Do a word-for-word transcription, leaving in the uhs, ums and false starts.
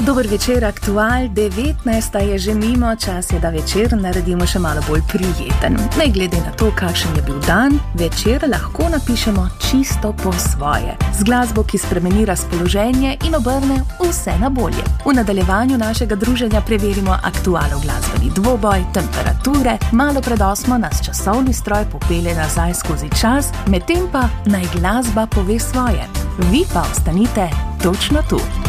Dober večer, Aktual, devetnajsta je že mimo, čas je, da večer naredimo še malo bolj prijeten. Ne glede na to, kakšen je bil dan, večer lahko napišemo čisto po svoje. Z glasbo, ki spremeni razpoloženje in obrne vse na bolje. V nadaljevanju našega druženja preverimo aktualov glasbeni dvoboj, temperature, malo pred osmo nas časovni stroj popelje nazaj skozi čas, medtem pa naj glasba pove svoje. Vi pa ostanite točno tu.